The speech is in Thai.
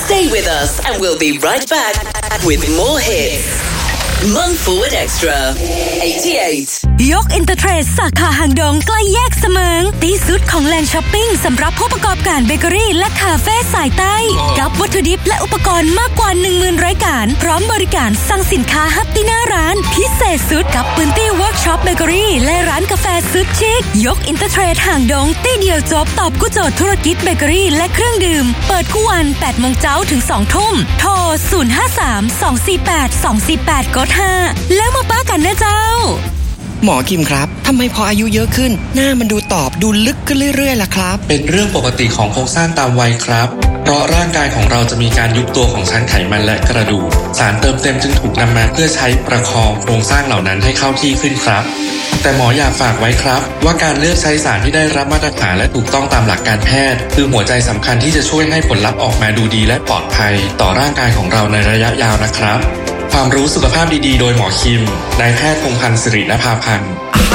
Stay with us and we'll be right back with more hits. Month Forward Extra 88 ยกอินเตอร์เทรดสาขาหางดงใกล้แยกเสมิงที่สุดของแหล่งช้อปปิ้งสำหรับผู้ประกอบการเบเกอรี่และคาเฟ่สายใต้กับวัตถุดิบและอุปกรณ์มากกว่า 10,000 รายการพร้อมบริการสั่งสินค้าฮับที่หน้าร้านพิเศษสุดกับพื้นที่เวิร์กช็อปเบเกอรี่และร้านกาแฟสุดชิคยกอินเตอร์เทรดหางดงที่เดียวจบตอบกู้โจทย์ธุรกิจเบเกอรี่และเครื่องดื่มเปิดทุกวัน 8 โมงเช้าถึง 2 ทุ่มโทร 053-248-248 กด 5แล้วมาป้ากันนะเจ้าหมอคิมครับทำไมพออายุเยอะขึ้นหน้ามันดูตอบดูลึกขึ้นเรื่อยๆล่ะครับเป็นเรื่องปกติของโครงสร้างตามวัยครับเพราะร่างกายของเราจะมีการยุบตัวของชั้นไขมันและกระดูกสารเติมเต็มจึงถูกนำมาเพื่อใช้ประคองโครงสร้างเหล่านั้นให้เข้าที่ขึ้นครับแต่หมออยากฝากไว้ครับว่าการเลือกใช้สารที่ได้รับมาตรฐานและถูกต้องตามหลักการแพทย์คือหัวใจสำคัญที่จะช่วยให้ผลลัพธ์ออกมาดูดีและปลอดภัยต่อร่างกายของเราในระยะยาวนะครับความรู้สุขภาพดีๆโดยหมอคิมนายแพทย์พงษ์พันธ์สิรินภาพันธ์